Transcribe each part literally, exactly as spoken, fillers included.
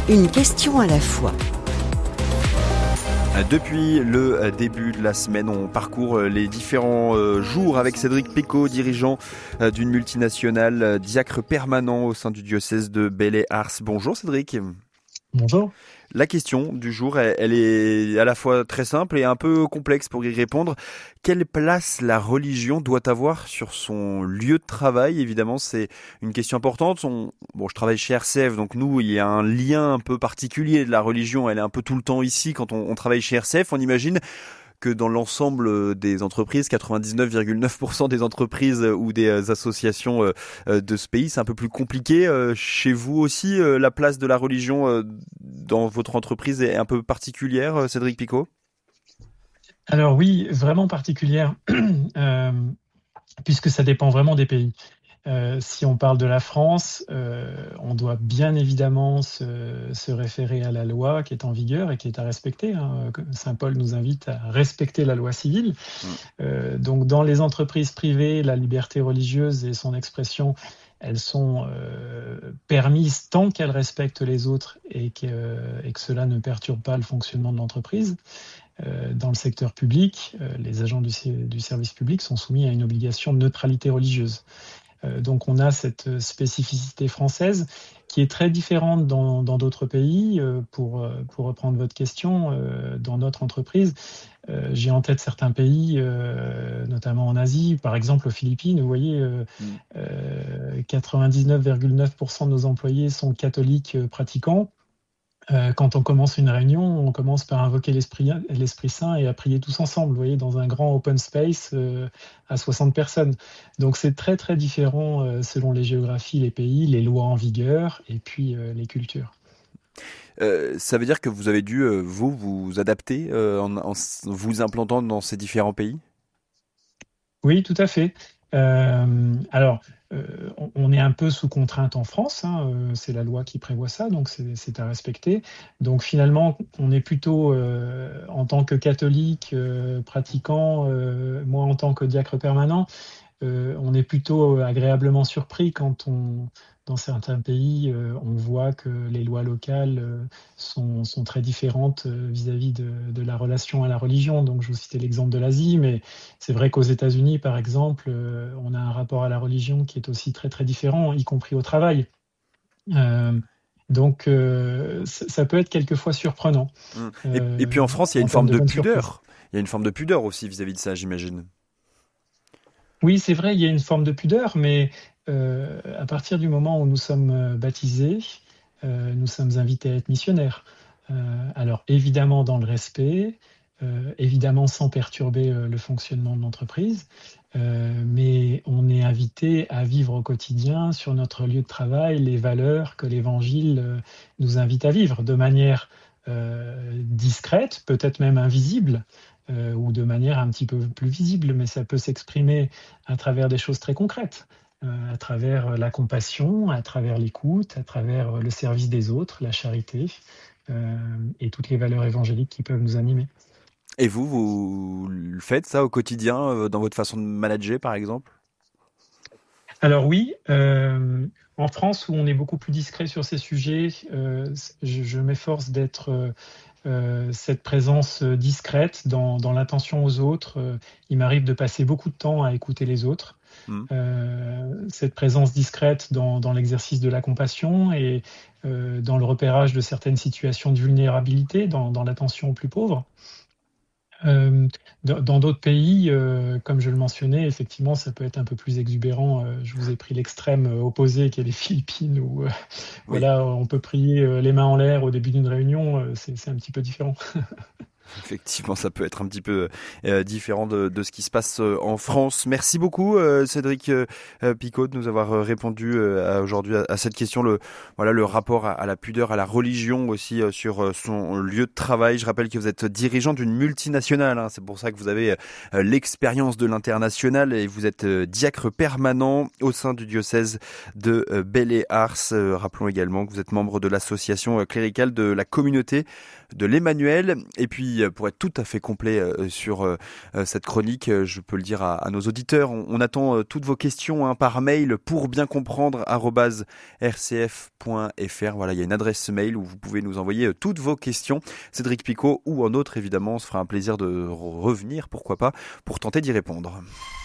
Une question à la fois. Depuis le début de la semaine, on parcourt les différents jours avec Cédric Picot, dirigeant d'une multinationale, diacre permanent au sein du diocèse de Belley-Ars. Bonjour Cédric. Bonjour. La question du jour, elle est à la fois très simple et un peu complexe pour y répondre. Quelle place la religion doit avoir sur son lieu de travail ? Évidemment, c'est une question importante. On, bon, je travaille chez R C F, donc nous, il y a un lien un peu particulier de la religion. Elle est un peu tout le temps ici quand on, on travaille chez R C F. On imagine que dans l'ensemble des entreprises, quatre-vingt-dix-neuf virgule neuf pour cent des entreprises ou des associations de ce pays, c'est un peu plus compliqué. Chez vous aussi, la place de la religion dans votre entreprise est un peu particulière, Cédric Picot ? Alors oui, vraiment particulière, euh, puisque ça dépend vraiment des pays. Euh, si on parle de la France, euh, on doit bien évidemment se, se référer à la loi qui est en vigueur et qui est à respecter. Hein. Saint Paul nous invite à respecter la loi civile. Mmh. Euh, donc dans les entreprises privées, la liberté religieuse et son expression, elles sont euh, permises tant qu'elles respectent les autres et que, euh, et que cela ne perturbe pas le fonctionnement de l'entreprise. Euh, dans le secteur public, euh, les agents du, du service public sont soumis à une obligation de neutralité religieuse. Euh, donc on a cette spécificité française qui est très différente dans, dans d'autres pays. Euh, pour, pour reprendre votre question, euh, dans notre entreprise, euh, j'ai en tête certains pays, euh, notamment en Asie, par exemple aux Philippines, vous voyez, euh, mmh. euh, quatre-vingt-dix-neuf virgule neuf pour cent de nos employés sont catholiques euh, pratiquants. Euh, quand on commence une réunion, on commence par invoquer l'Esprit, l'Esprit Saint et à prier tous ensemble, vous voyez, dans un grand open space euh, à soixante personnes. Donc c'est très très différent euh, selon les géographies, les pays, les lois en vigueur et puis euh, les cultures. Euh, ça veut dire que vous avez dû, euh, vous, vous adapter euh, en, en vous implantant dans ces différents pays ? Oui, tout à fait. Euh, alors, euh, on est un peu sous contrainte en France, hein, euh, c'est la loi qui prévoit ça, donc c'est, c'est à respecter. Donc finalement, on est plutôt, euh, en tant que catholique euh, pratiquant, euh, moi en tant que diacre permanent, euh, on est plutôt agréablement surpris quand on, dans certains pays, euh, on voit que les lois locales euh, sont, sont très différentes euh, vis-à-vis de, de la relation à la religion. Donc, je vous citais l'exemple de l'Asie, mais c'est vrai qu'aux États-Unis, par exemple, euh, on a un rapport à la religion qui est aussi très très différent, y compris au travail. Euh, donc, euh, ça peut être quelquefois surprenant. Mmh. Et, euh, et puis en France, il y a une forme de, de pudeur. Surprise. Il y a une forme de pudeur aussi vis-à-vis de ça, j'imagine. Oui, c'est vrai, il y a une forme de pudeur, mais euh, à partir du moment où nous sommes baptisés, euh, nous sommes invités à être missionnaires. Euh, alors évidemment dans le respect, euh, évidemment sans perturber euh, le fonctionnement de l'entreprise, euh, mais on est invité à vivre au quotidien sur notre lieu de travail les valeurs que l'Évangile euh, nous invite à vivre de manière euh, discrète, peut-être même invisible. Euh, ou de manière un petit peu plus visible, mais ça peut s'exprimer à travers des choses très concrètes, euh, à travers la compassion, à travers l'écoute, à travers le service des autres, la charité, euh, et toutes les valeurs évangéliques qui peuvent nous animer. Et vous, vous faites ça au quotidien, euh, dans votre façon de manager, par exemple ? Alors oui, euh, en France, où on est beaucoup plus discret sur ces sujets, euh, je, je m'efforce d'être... Euh, Euh, cette présence discrète dans, dans l'attention aux autres. Euh, il m'arrive de passer beaucoup de temps à écouter les autres. Mmh. Euh, cette présence discrète dans, dans l'exercice de la compassion et euh, dans le repérage de certaines situations de vulnérabilité, dans, dans l'attention aux plus pauvres. Euh, dans d'autres pays, euh, comme je le mentionnais, effectivement, ça peut être un peu plus exubérant. Euh, je vous ai pris l'extrême opposé, qui est les Philippines, où euh, oui. voilà, on peut prier euh, les mains en l'air au début d'une réunion. Euh, c'est, c'est un petit peu différent. Effectivement, ça peut être un petit peu euh, différent de, de ce qui se passe euh, en France. Merci beaucoup, euh, Cédric euh, Picot, de nous avoir euh, répondu euh, aujourd'hui à, à cette question. Le, voilà, le rapport à, à la pudeur, à la religion aussi euh, sur euh, son lieu de travail. Je rappelle que vous êtes dirigeant d'une multinationale. Hein, c'est pour ça que vous avez euh, l'expérience de l'international et vous êtes euh, diacre permanent au sein du diocèse de euh, Belley-Ars. Euh, rappelons également que vous êtes membre de l'association euh, cléricale de la communauté de l'Emmanuel. Et puis puis pour être tout à fait complet sur cette chronique, je peux le dire à, à nos auditeurs, on, on attend toutes vos questions hein, par mail pour bien comprendre arobase r c f point f r. Voilà, il y a une adresse mail où vous pouvez nous envoyer toutes vos questions. Cédric Picot ou un autre, évidemment, on se fera un plaisir de revenir, pourquoi pas, pour tenter d'y répondre.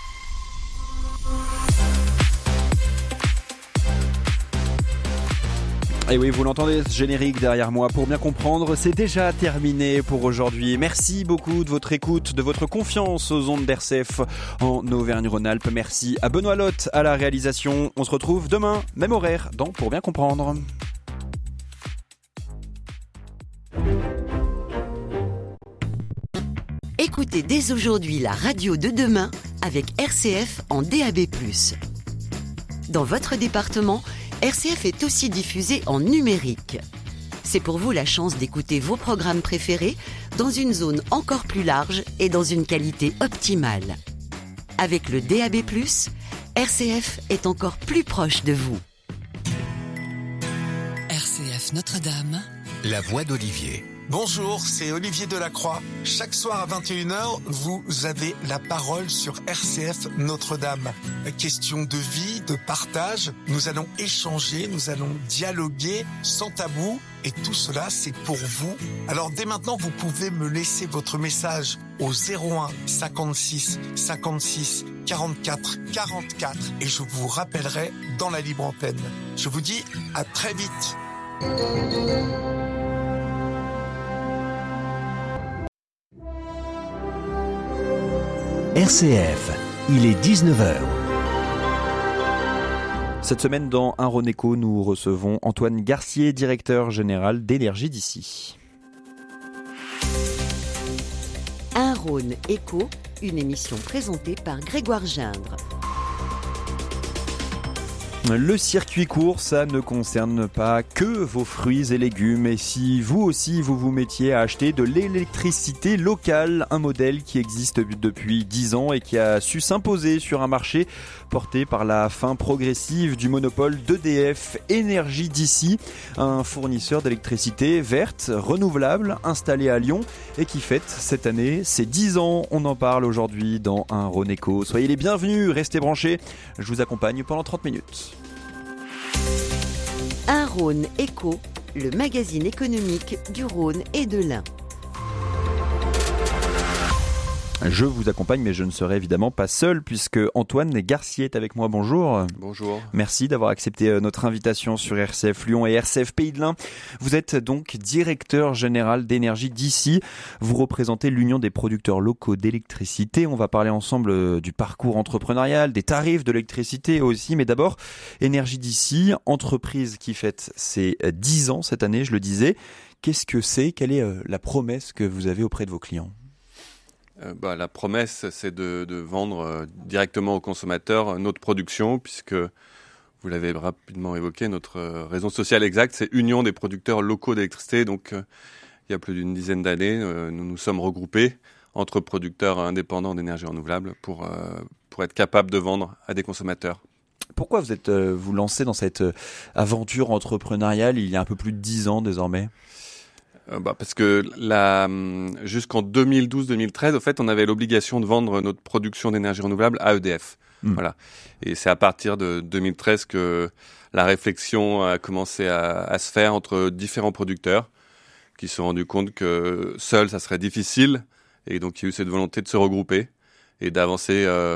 Et oui, vous l'entendez, ce générique derrière moi. Pour bien comprendre, c'est déjà terminé pour aujourd'hui. Merci beaucoup de votre écoute, de votre confiance aux ondes d'R C F en Auvergne-Rhône-Alpes. Merci à Benoît Lotte à la réalisation. On se retrouve demain, même horaire, dans Pour bien comprendre. Écoutez dès aujourd'hui la radio de demain avec R C F en D A B plus. Dans votre département, R C F est aussi diffusé en numérique. C'est pour vous la chance d'écouter vos programmes préférés dans une zone encore plus large et dans une qualité optimale. Avec le D A B plus, R C F est encore plus proche de vous. R C F Notre-Dame, la voix d'Olivier. Bonjour, c'est Olivier Delacroix. Chaque soir à vingt et une heures, vous avez la parole sur R C F Notre-Dame. Question de vie, de partage, nous allons échanger, nous allons dialoguer sans tabou et tout cela c'est pour vous. Alors dès maintenant, vous pouvez me laisser votre message au zéro un cinquante-six cinquante-six quarante-quatre quarante-quatre et je vous rappellerai dans la libre antenne. Je vous dis à très vite. R C F, il est dix-neuf heures. Cette semaine, dans Un Rhône Éco, nous recevons Antoine Garcier, directeur général d'Énergie d'ici. Un Rhône Éco, une émission présentée par Grégoire Gindre. Le circuit court, ça ne concerne pas que vos fruits et légumes. Et si vous aussi, vous vous mettiez à acheter de l'électricité locale, un modèle qui existe depuis dix ans et qui a su s'imposer sur un marché porté par la fin progressive du monopole d'E D F Énergie d'ici, un fournisseur d'électricité verte, renouvelable, installé à Lyon et qui fête cette année ses dix ans. On en parle aujourd'hui dans Un Rhône Éco. Soyez les bienvenus, restez branchés, je vous accompagne pendant trente minutes. Un Rhône Éco, le magazine économique du Rhône et de l'Ain. Je vous accompagne, mais je ne serai évidemment pas seul puisque Antoine Garcier est avec moi. Bonjour. Bonjour. Merci d'avoir accepté notre invitation sur R C F Lyon et R C F Pays de l'Ain. Vous êtes donc directeur général d'Énergie d'ici. Vous représentez l'Union des producteurs locaux d'électricité. On va parler ensemble du parcours entrepreneurial, des tarifs de l'électricité aussi. Mais d'abord, Énergie d'ici, entreprise qui fête ses dix ans cette année, je le disais. Qu'est-ce que c'est ? Quelle est la promesse que vous avez auprès de vos clients ? Euh, bah, la promesse, c'est de, de vendre euh, directement aux consommateurs notre production, puisque, vous l'avez rapidement évoqué, notre euh, raison sociale exacte, c'est Union des producteurs locaux d'électricité. Donc, euh, il y a plus d'une dizaine d'années, euh, nous nous sommes regroupés entre producteurs indépendants d'énergie renouvelable pour, euh, pour être capables de vendre à des consommateurs. Pourquoi vous êtes euh, vous lancez dans cette euh, aventure entrepreneuriale il y a un peu plus de dix ans désormais ? Euh, bah, parce que la, jusqu'en deux mille douze deux mille treize, au fait, on avait l'obligation de vendre notre production d'énergie renouvelable à E D F. Mmh. Voilà. Et c'est à partir de deux mille treize que la réflexion a commencé à, à se faire entre différents producteurs qui se sont rendus compte que seul, ça serait difficile. Et donc, il y a eu cette volonté de se regrouper et d'avancer euh,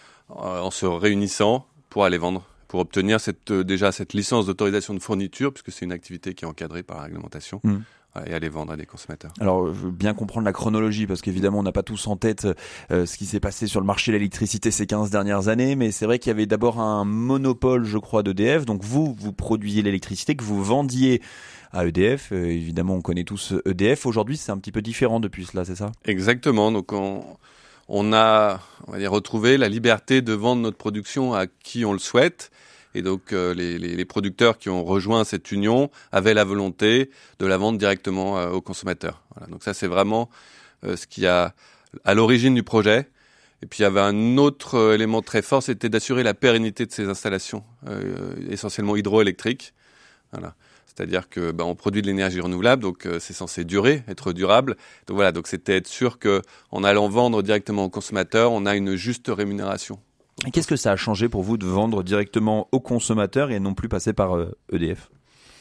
en se réunissant pour aller vendre, pour obtenir cette, déjà cette licence d'autorisation de fourniture, puisque c'est une activité qui est encadrée par la réglementation. Mmh. Et aller vendre à des consommateurs. Alors, je veux bien comprendre la chronologie, parce qu'évidemment, on n'a pas tous en tête euh, ce qui s'est passé sur le marché de l'électricité ces quinze dernières années, mais c'est vrai qu'il y avait d'abord un monopole, je crois, d'E D F. Donc vous, vous produisiez l'électricité que vous vendiez à E D F. Euh, évidemment, on connaît tous E D F. Aujourd'hui, c'est un petit peu différent depuis cela, c'est ça ? Exactement. Donc, on, on a, on va dire, retrouvé la liberté de vendre notre production à qui on le souhaite. Et donc, euh, les, les, les producteurs qui ont rejoint cette union avaient la volonté de la vendre directement euh, aux consommateurs. Voilà. Donc ça, c'est vraiment euh, ce qui a à l'origine du projet. Et puis, il y avait un autre euh, élément très fort, c'était d'assurer la pérennité de ces installations, euh, essentiellement hydroélectriques. Voilà. C'est-à-dire que ben, on produit de l'énergie renouvelable, donc euh, c'est censé durer, être durable. Donc voilà, donc c'était être sûr que en allant vendre directement aux consommateurs, on a une juste rémunération. Et qu'est-ce que ça a changé pour vous de vendre directement aux consommateurs et non plus passer par euh, E D F ?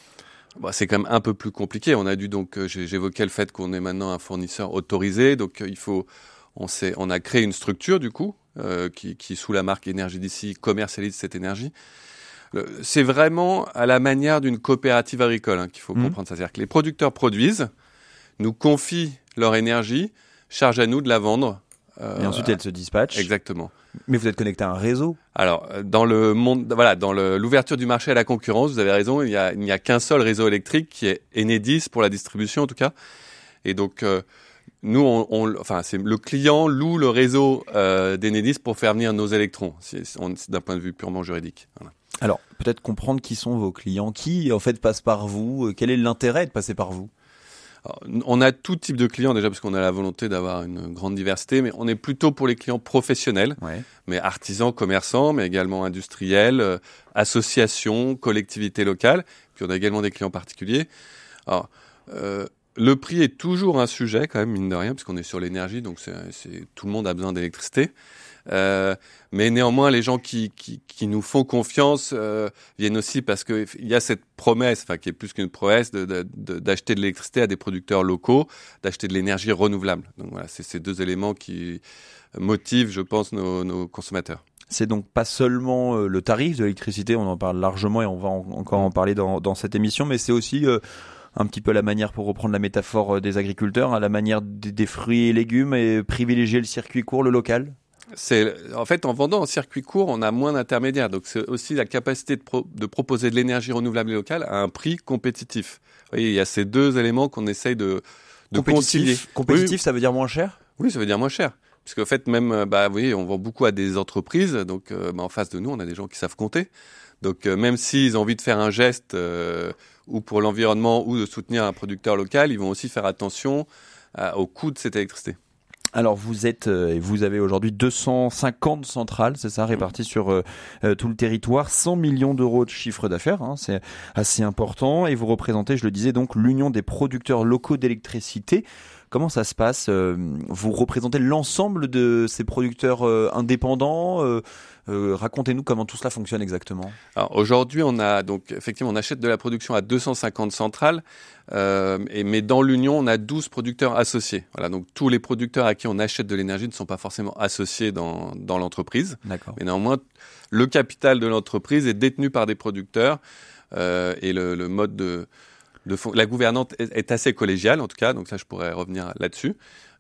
Bah, c'est quand même un peu plus compliqué. On a dû donc, euh, j'évoquais le fait qu'on est maintenant un fournisseur autorisé, donc euh, il faut, on s'est, on a créé une structure du coup euh, qui, qui sous la marque Énergie d'ici commercialise cette énergie. Le, c'est vraiment à la manière d'une coopérative agricole hein, qu'il faut mmh. comprendre ça. C'est-à-dire que les producteurs produisent, nous confient leur énergie, charge à nous de la vendre. Euh, et ensuite, elle se dispatche. Exactement. Mais vous êtes connecté à un réseau ? Alors, dans le monde, voilà, dans le, l'ouverture du marché à la concurrence, vous avez raison, il y a, il n'y a qu'un seul réseau électrique qui est Enedis pour la distribution en tout cas. Et donc, euh, nous, on, on, enfin, c'est le client loue le réseau euh, d'Enedis pour faire venir nos électrons. C'est, c'est d'un point de vue purement juridique. Voilà. Alors, peut-être comprendre qui sont vos clients, qui en fait passent par vous, quel est l'intérêt de passer par vous ? Alors, on a tout type de clients déjà parce qu'on a la volonté d'avoir une grande diversité, mais on est plutôt pour les clients professionnels, ouais. mais artisans, commerçants, mais également industriels, euh, associations, collectivités locales. Puis on a également des clients particuliers. Alors, euh, le prix est toujours un sujet quand même mine de rien, parce qu'on est sur l'énergie, donc c'est, c'est, tout le monde a besoin d'électricité. Euh, mais néanmoins, les gens qui, qui, qui nous font confiance euh, viennent aussi parce que il y a cette promesse, enfin qui est plus qu'une promesse, de, de, de, d'acheter de l'électricité à des producteurs locaux, d'acheter de l'énergie renouvelable. Donc voilà, c'est ces deux éléments qui motivent, je pense, nos, nos consommateurs. C'est donc pas seulement euh, le tarif de l'électricité, on en parle largement et on va en, encore en parler dans, dans cette émission, mais c'est aussi euh, un petit peu la manière, pour reprendre la métaphore des agriculteurs, à la manière des, des fruits et légumes et privilégier le circuit court, le local. C'est, en fait, en vendant en circuit court, on a moins d'intermédiaires. Donc, c'est aussi la capacité de, pro, de proposer de l'énergie renouvelable et locale à un prix compétitif. Vous voyez, il y a ces deux éléments qu'on essaye de, de concilier. Compétitif, oui. Ça veut dire moins cher ? Oui, ça veut dire moins cher. Parce qu'en fait, même, bah, vous voyez, on vend beaucoup à des entreprises. Donc, euh, bah, en face de nous, on a des gens qui savent compter. Donc, euh, même s'ils ont envie de faire un geste euh, ou pour l'environnement ou de soutenir un producteur local, ils vont aussi faire attention à, au coût de cette électricité. Alors vous êtes, euh, vous avez aujourd'hui deux cent cinquante centrales, c'est ça, réparties sur euh, euh, tout le territoire, cent millions d'euros de chiffre d'affaires, hein, c'est assez important. Et vous représentez, je le disais, donc l'Union des producteurs locaux d'électricité. Comment ça se passe ? euh, Vous représentez l'ensemble de ces producteurs euh, indépendants euh, euh, Racontez-nous comment tout cela fonctionne exactement. Alors aujourd'hui, on a donc effectivement on achète de la production à deux cent cinquante centrales, euh, et, mais dans l'Union, on a douze producteurs associés. Voilà, donc tous les producteurs à qui on achète de l'énergie ne sont pas forcément associés dans dans l'entreprise. D'accord. Mais néanmoins, le capital de l'entreprise est détenu par des producteurs euh, et le, le mode de De fond, la gouvernance est, est assez collégiale, en tout cas, donc ça, je pourrais revenir là-dessus.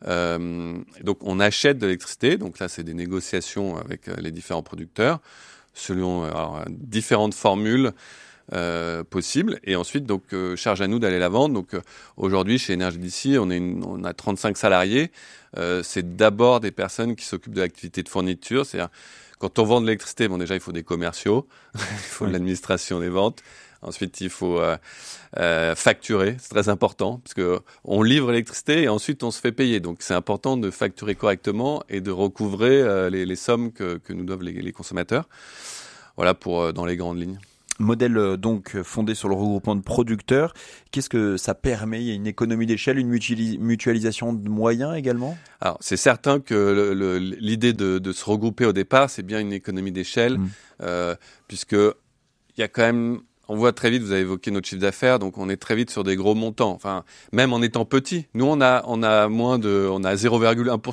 Euh, donc, on achète de l'électricité, donc là, c'est des négociations avec euh, les différents producteurs, selon alors, différentes formules euh, possibles, et ensuite, donc, euh, charge à nous d'aller la vendre. Donc, euh, aujourd'hui, chez Énergie d'ici, on, est une, on a trente-cinq salariés. Euh, c'est d'abord des personnes qui s'occupent de l'activité de fourniture, c'est-à-dire, quand on vend de l'électricité, bon, déjà, il faut des commerciaux, il faut de l'administration des ventes. Ensuite, il faut euh, euh, facturer, c'est très important, parce que on livre l'électricité et ensuite on se fait payer. Donc, c'est important de facturer correctement et de recouvrer euh, les, les sommes que, que nous doivent les, les consommateurs. Voilà pour euh, dans les grandes lignes. Modèle euh, donc fondé sur le regroupement de producteurs. Qu'est-ce que ça permet ? Il y a une économie d'échelle, une mutualis- mutualisation de moyens également ? Alors, c'est certain que le, le, l'idée de, de se regrouper au départ, c'est bien une économie d'échelle, mmh. euh, puisque il y a quand même on voit très vite, vous avez évoqué notre chiffre d'affaires, donc on est très vite sur des gros montants. Enfin, même en étant petit, nous on a on a moins de on a zéro virgule un pour cent